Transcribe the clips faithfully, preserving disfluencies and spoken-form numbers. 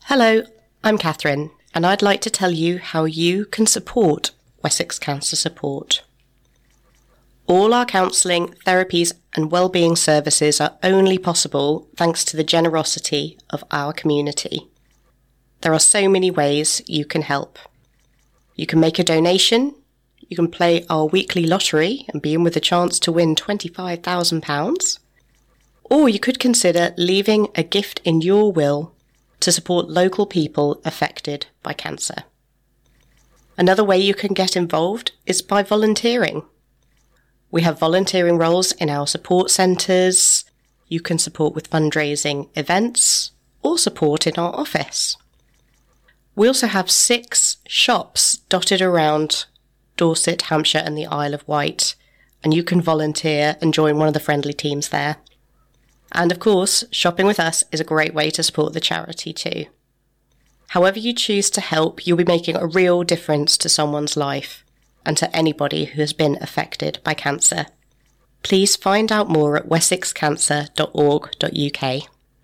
Hello, I'm Catherine, and I'd like to tell you how you can support Wessex Cancer Support. All our counselling, therapies and wellbeing services are only possible thanks to the generosity of our community. There are so many ways you can help. You can make a donation, you can play our weekly lottery and be in with a chance to win twenty-five thousand pounds, or you could consider leaving a gift in your will to support local people affected by cancer. Another way you can get involved is by volunteering. We have volunteering roles in our support centres. You can support with fundraising events or support in our office. We also have six shops dotted around Dorset, Hampshire and the Isle of Wight, and you can volunteer and join one of the friendly teams there. And of course, shopping with us is a great way to support the charity too. However you choose to help, you'll be making a real difference to someone's life and to anybody who has been affected by cancer. Please find out more at wessex cancer dot org dot U K.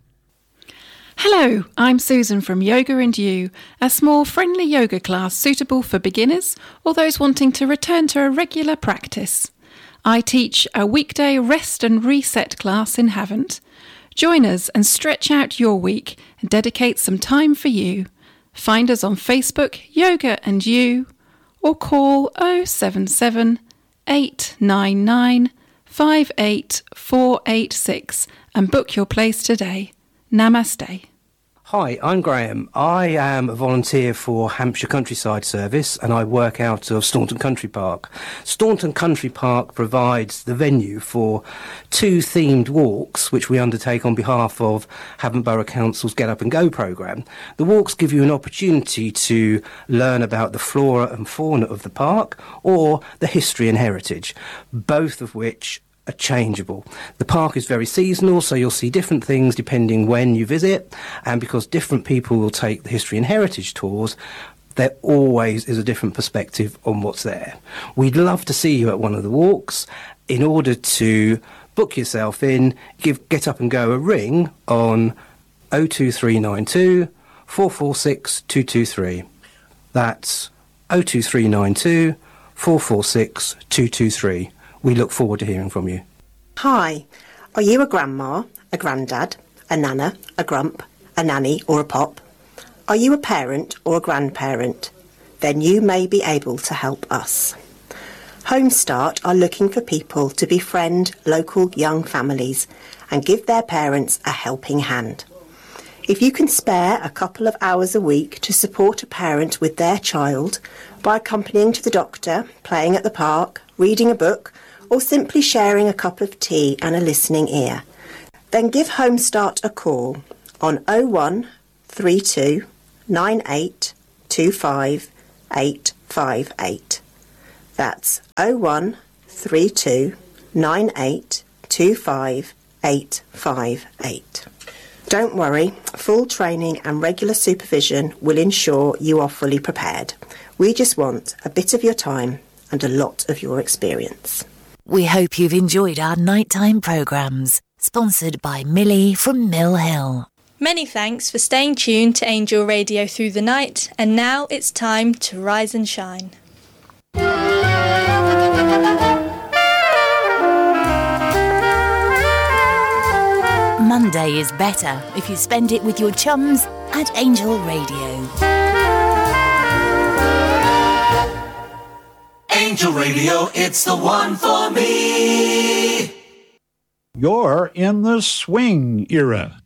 Hello, I'm Susan from Yoga and You, a small friendly yoga class suitable for beginners or those wanting to return to a regular practice. I teach a weekday rest and reset class in Havant. Join us and stretch out your week and dedicate some time for you. Find us on Facebook, Yoga and You, or call oh seven seven, eight nine nine, five eight four eight six and book your place today. Namaste. Hi, I'm Graham. I am a volunteer for Hampshire Countryside Service and I work out of Staunton Country Park. Staunton Country Park provides the venue for two themed walks which we undertake on behalf of Havant Borough Council's Get Up and Go programme. The walks give you an opportunity to learn about the flora and fauna of the park or the history and heritage, both of which are changeable. The park is very seasonal, so you'll see different things depending when you visit, and because different people will take the history and heritage tours, there always is a different perspective on what's there. We'd love to see you at one of the walks. In order to book yourself in, give Get Up and Go a ring on oh two three nine two, four four six, two two three. That's oh two three nine two, four four six, two two three. We look forward to hearing from you. Hi, are you a grandma, a grandad, a nana, a grump, a nanny or a pop? Are you a parent or a grandparent? Then you may be able to help us. Homestart are looking for people to befriend local young families and give their parents a helping hand. If you can spare a couple of hours a week to support a parent with their child by accompanying to the doctor, playing at the park, reading a book, or simply sharing a cup of tea and a listening ear, then give Homestart a call on oh one three two nine eight two five eight five eight. That's oh one three two nine eight two five eight five eight. Don't worry, full training and regular supervision will ensure you are fully prepared. We just want a bit of your time and a lot of your experience. We hope you've enjoyed our nighttime programmes, sponsored by Millie from Mill Hill. Many thanks for staying tuned to Angel Radio through the night, and now it's time to rise and shine. Monday is better if you spend it with your chums at Angel Radio. Angel Radio, it's the one for me. You're in the swing era.